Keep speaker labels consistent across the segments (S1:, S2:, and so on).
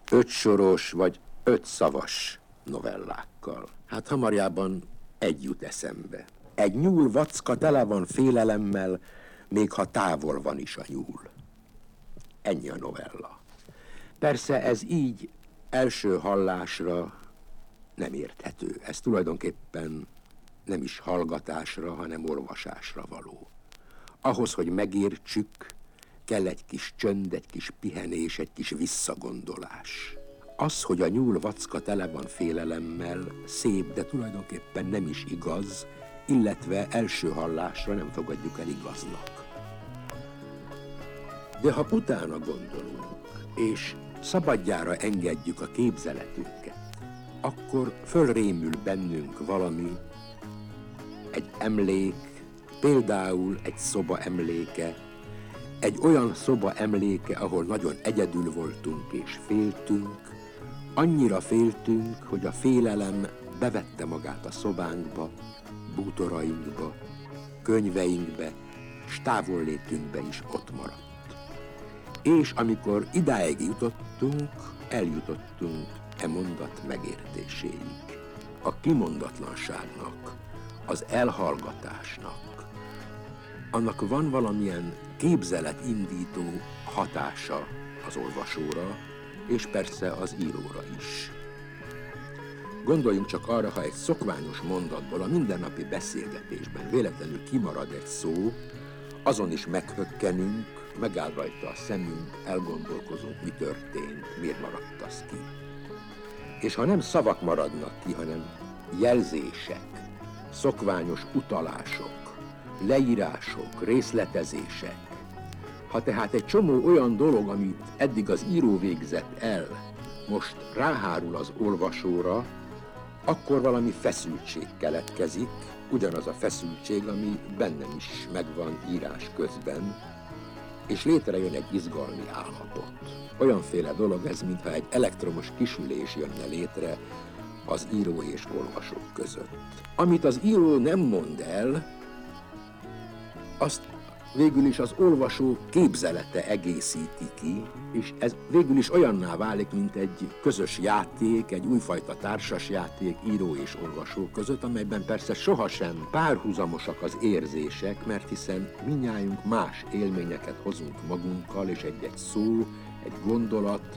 S1: 5 soros vagy 5 szavas novellákkal. Hát hamarjában egy jut eszembe. Egy nyúl vacka tele van félelemmel, még ha távol van is a nyúl. Ennyi a novella. Persze ez így első hallásra nem érthető. Ez tulajdonképpen nem is hallgatásra, hanem olvasásra való. Ahhoz, hogy megértsük, kell egy kis csönd, egy kis pihenés, egy kis visszagondolás. Az, hogy a nyúl vacka tele van félelemmel, szép, de tulajdonképpen nem is igaz, illetve első hallásra nem fogadjuk el igaznak. De ha utána gondolunk, és szabadjára engedjük a képzeletünket, akkor fölrémül bennünk valami, egy emlék, például egy szoba emléke, egy olyan szoba emléke, ahol nagyon egyedül voltunk és féltünk, annyira féltünk, hogy a félelem bevette magát a szobánkba, bútorainkba, könyveinkbe, s távollétünkbe is ott maradt. És amikor idáig jutottunk, eljutottunk e mondat megértéséig. A kimondatlanságnak, az elhallgatásnak, annak van valamilyen képzeletindító hatása az olvasóra, és persze az íróra is. Gondoljunk csak arra, ha egy szokványos mondatból a mindennapi beszélgetésben véletlenül kimarad egy szó, azon is meghökkenünk, megáll rajta a szemünk, elgondolkozunk, mi történt, miért maradt az ki. És ha nem szavak maradnak ki, hanem jelzések, szokványos utalások, leírások, részletezések, ha tehát egy csomó olyan dolog, amit eddig az író végzett el, most ráhárul az olvasóra, akkor valami feszültség keletkezik, ugyanaz a feszültség, ami bennem is megvan írás közben, és létrejön egy izgalmi állapot. Olyanféle dolog ez, mintha egy elektromos kisülés jönne létre az író és olvasó között. Amit az író nem mond el, azt végül is az olvasó képzelete egészíti ki, és ez végül is olyanná válik, mint egy közös játék, egy újfajta társasjáték író és olvasó között, amelyben persze sohasem párhuzamosak az érzések, mert hiszen mindnyájunk más élményeket hozunk magunkkal, és egy-egy szó, egy gondolat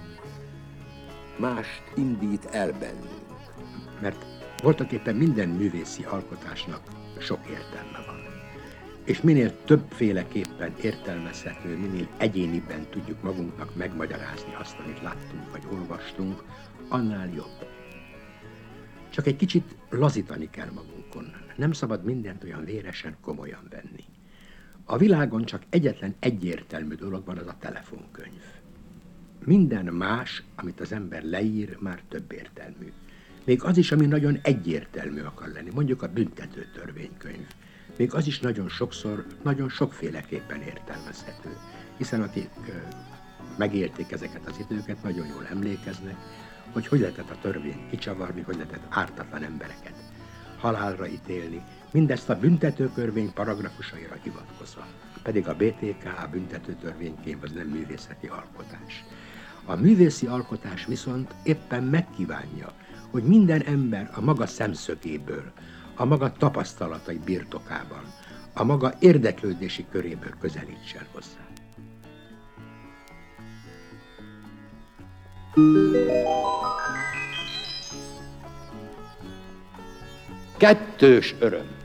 S1: mást indít el bennünk. Mert voltaképpen minden művészi alkotásnak sok értelme van. És minél többféleképpen értelmezhető, minél egyéniben tudjuk magunknak megmagyarázni azt, amit láttunk vagy olvastunk, annál jobb. Csak egy kicsit lazítani kell magunkon. Nem szabad mindent olyan véresen komolyan venni. A világon csak egyetlen egyértelmű dolog van, az a telefonkönyv. Minden más, amit az ember leír, már több értelmű. Még az is, ami nagyon egyértelmű akar lenni, mondjuk a büntető törvénykönyv. Még az is nagyon sokszor, nagyon sokféleképpen értelmezhető. Hiszen akik megélték ezeket az időket, nagyon jól emlékeznek, hogy lehetett a törvényt kicsavarni, hogy lehetett ártatlan embereket halálra ítélni. Mindezt a büntetőtörvény paragrafusaira hivatkozva. Pedig a BTK, a büntetőtörvénykönyv az nem művészeti alkotás. A művészi alkotás viszont éppen megkívánja, hogy minden ember a maga szemszögéből, a maga tapasztalatai birtokában, a maga érdeklődési köréből közelítsen hozzá. Kettős öröm.